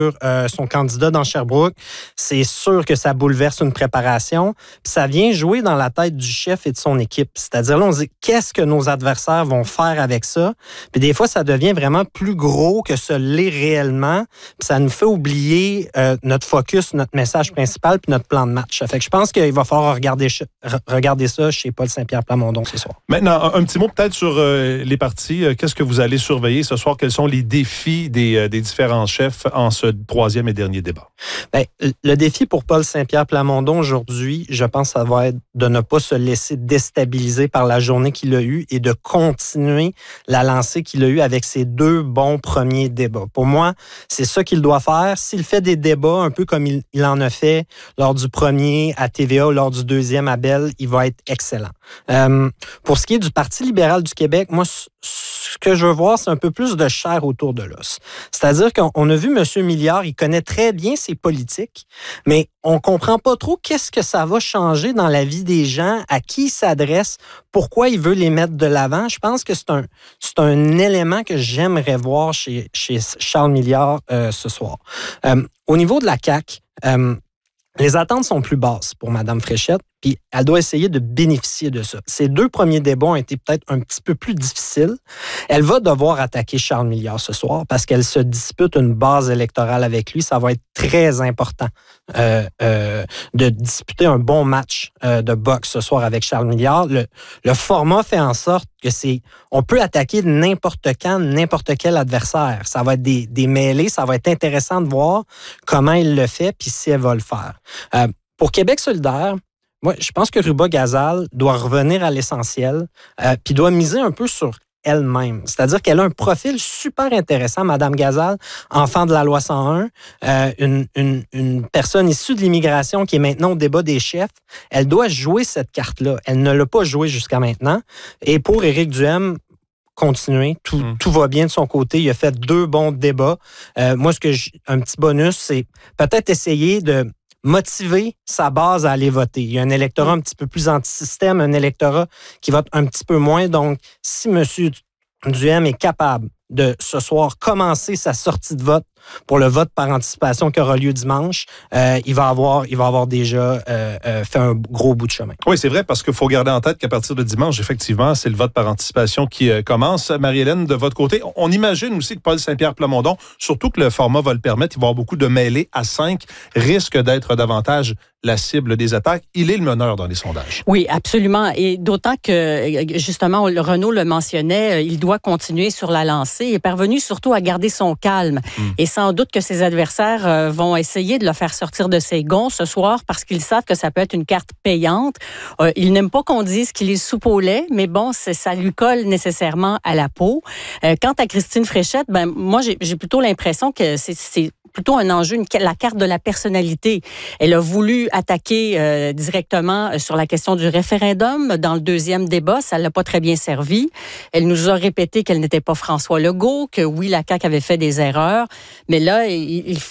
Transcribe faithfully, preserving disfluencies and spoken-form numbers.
Euh, son candidat dans Sherbrooke, c'est sûr que ça bouleverse une préparation. Puis ça vient jouer dans la tête du chef et de son équipe. C'est-à-dire, là, on se dit, qu'est-ce que nos adversaires vont faire avec ça? Puis des fois, ça devient vraiment plus gros que ce l'est réellement. Puis ça nous fait oublier euh, notre focus, notre message principal, puis notre plan de match. Ça fait que je pense qu'il va falloir regarder, regarder ça chez Paul Saint-Pierre Plamondon ce soir. Maintenant, un, un petit mot peut-être sur euh, les parties. Qu'est-ce que vous allez surveiller ce soir? Quels sont les défis des, euh, des différents chefs en ce troisième et dernier débat? Bien, le défi pour Paul Saint-Pierre Plamondon aujourd'hui, je pense que ça va être de ne pas se laisser déstabiliser par la journée qu'il a eue et de continuer la lancée qu'il a eue avec ses deux bons premiers débats. Pour moi, c'est ça qu'il doit faire. S'il fait des débats un peu comme il, il en a fait lors du premier à T V A ou lors du deuxième à Bell, il va être excellent. Euh, pour ce qui est du Parti libéral du Québec, moi, ce que je veux voir, c'est un peu plus de chair autour de l'os. C'est-à-dire qu'on a vu M. Milliard, il connaît très bien ses politiques, mais on comprend pas trop qu'est-ce que ça va changer dans la vie des gens, à qui il s'adresse, pourquoi il veut les mettre de l'avant. Je pense que c'est un, c'est un élément que j'aimerais voir chez, chez Charles Milliard euh, ce soir. Euh, au niveau de la C A Q, euh, les attentes sont plus basses pour Mme Fréchette, puis elle doit essayer de bénéficier de ça. Ces deux premiers débats ont été peut-être un petit peu plus difficiles. Elle va devoir attaquer Charles Milliard ce soir parce qu'elle se dispute une base électorale avec lui. Ça va être très important euh, euh, de disputer un bon match euh, de boxe ce soir avec Charles Milliard. Le, le format fait en sorte que c'est, on peut attaquer n'importe quand, n'importe quel adversaire. Ça va être des, des mêlées. Ça va être intéressant de voir comment il le fait puis si elle va le faire. Euh, pour Québec solidaire, moi, je pense que Ruba Gazal doit revenir à l'essentiel euh, puis doit miser un peu sur elle-même. C'est-à-dire qu'elle a un profil super intéressant, Mme Gazal, enfant de la loi cent un, euh, une, une, une personne issue de l'immigration qui est maintenant au débat des chefs. Elle doit jouer cette carte-là. Elle ne l'a pas jouée jusqu'à maintenant. Et pour Éric Duhaime, continuer. Tout, mmh. tout va bien de son côté. Il a fait deux bons débats. Euh, moi, ce que j'ai, un petit bonus, c'est peut-être essayer de motiver sa base à aller voter. Il y a un électorat un petit peu plus anti-système, un électorat qui vote un petit peu moins. Donc, si M. Duhaime est capable de, ce soir, commencer sa sortie de vote pour le vote par anticipation qui aura lieu dimanche, euh, il va avoir, il va avoir déjà euh, euh, fait un gros bout de chemin. Oui, c'est vrai, parce qu'il faut garder en tête qu'à partir de dimanche, effectivement, c'est le vote par anticipation qui euh, commence. Marie-Hélène, de votre côté, on imagine aussi que Paul Saint-Pierre Plamondon, surtout que le format va le permettre, il va y avoir beaucoup de mêlées à cinq, risque d'être davantage la cible des attaques. Il est le meneur dans les sondages. Oui, absolument. Et d'autant que, justement, Renaud le mentionnait, il doit continuer sur la lancée. Il est parvenu surtout à garder son calme. Mm. Et sans doute que ses adversaires vont essayer de le faire sortir de ses gonds ce soir parce qu'ils savent que ça peut être une carte payante. Euh, il n'aime pas qu'on dise qu'il est soupe au lait, mais bon, c'est, ça lui colle nécessairement à la peau. Euh, quant à Christine Fréchette, ben moi, j'ai, j'ai plutôt l'impression que c'est, c'est plutôt un enjeu, une, la carte de la personnalité. Elle a voulu attaquer euh, directement sur la question du référendum. Dans le deuxième débat, ça ne l'a pas très bien servi. Elle nous a répété qu'elle n'était pas François Legault, que oui, la C A Q avait fait des erreurs. Mais là, il,